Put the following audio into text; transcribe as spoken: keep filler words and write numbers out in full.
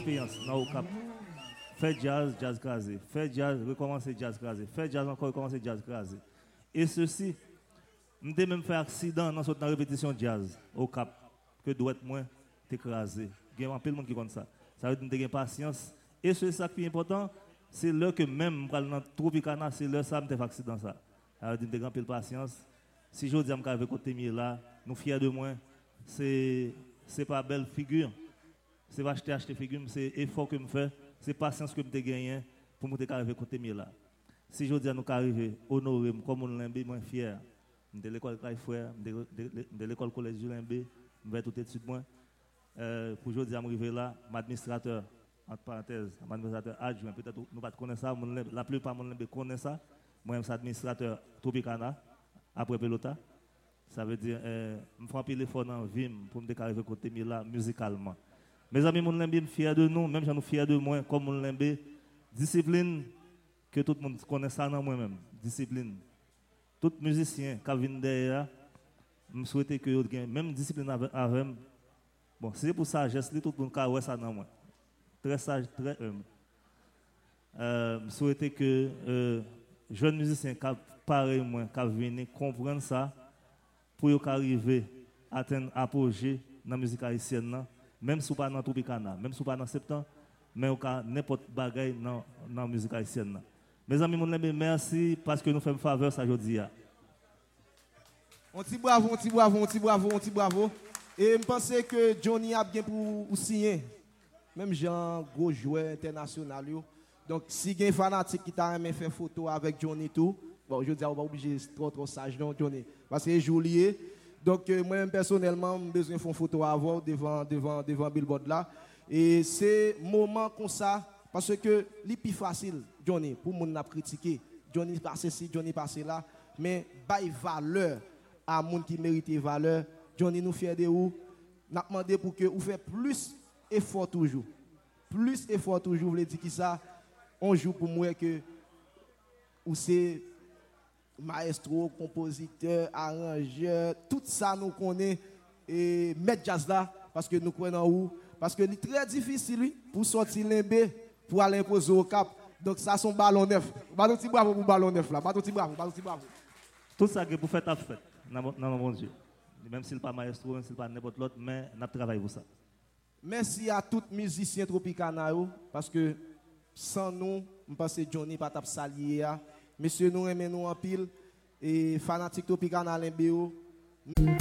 expérience dans le cap. Faire jazz, jazz crasé. Faire jazz, recommencer jazz crasé. Faire jazz encore, recommencer jazz crasé. Et ceci, je me même fait accident dans la répétition jazz au cap. Que doit être moins t'écraser. Il y a un peu de monde qui compte ça. Ça veut dire que tu as patience. Et c'est ça qui est important, c'est là que même dans Tropicana, c'est là que ça me fait accident ça. Ça veut dire que tu as un peu de patience. Si je dis que je vais côté là, nous fiers de moi, c'est c'est pas belle figure. C'est pas acheter acheter figure, c'est effort que je fais, c'est patience que je gagné pour me arriver côté là. Si je dis à nous arriver honorer comme on l'aime, moi fier. De l'école Frère, de l'école collège Julien B, je vais tout de suite moi. Euh, pour aujourd'hui, arriver là, l'administrateur, entre parenthèses, l'administrateur adjoint, peut-être nous ne connaissons pas ça, la plupart de nous connaissent ça. Moi, je suis administrateur Tropicana, après Pelota. Ça veut dire, euh, je fais un peu l'effort dans la vie pour me arriver côté là, musicalement. Mes amis, je suis fier de nous, même si nous fiers de moi, comme je l'aime, discipline, que tout le monde connaît ça dans moi-même, discipline. Tout musicien qui vient derrière, je souhaite que vous ayez même discipline avec moi. Bon, c'est pour ça, je tout le monde qui a ça dans moi. Très sage, très humble. Euh, je souhaite que euh, jeunes musiciens qui pareil moi, qui viennent comprendre ça, pour qu'ils arrivent à atteindre apogée dans la musique haïtienne, même si ce n'est pas dans Tropicana, même si ce n'est pas dans septembre, mais n'importe quel bagaille dans la musique haïtienne. Mes amis, merci parce que nous faisons faveur ça aujourd'hui. On dit bravo, on dit bravo, on dit bravo, on dit bravo. Et je pense que Johnny a bien pour signer. Même Jean, gros joueur international. Donc, si il y a un fanatique qui t'a aimé faire photo avec Johnny tout, bon, je dis, on va obligé trop trop sage, non, Johnny. Parce que c'est joli. Donc, euh, moi-même, personnellement, j'ai besoin de faire une photo avant devant, devant, devant Billboard là. Et c'est un moment comme ça, parce que c'est plus facile, Johnny, pour mon a critiqué. Johnny passe ici, Johnny passe là. Mais, bail valeur à monde qui mérite valeur. Johnny nous fier de vous. N'a demandé pour que vous fassiez plus effort toujours. Plus effort toujours, vous voulez dire qui ça? On joue pour moi que vous c'est maestro, compositeur, arrangeur, tout ça nous connaît et mettre jazz là parce que nous connaissons où. Parce que c'est très difficile lui, pour sortir l'embé, pour aller imposer au cap. Donc ça c'est un ballon neuf. Ballon petit bravo pour ballon neuf là. Ballon petit bravo, ballon petit bravo. Tout ça que vous faites à fait dans mon Dieu. Même s'il n'est pas maestro, même s'il n'est pas n'importe l'autre, mais nous travaillons pour ça. Merci à tous les musiciens Tropicana parce que sans nous, je pense que Johnny pas tap salier. Monsieur nous aimons nous en pile et fanatique Tropicana Limbéo.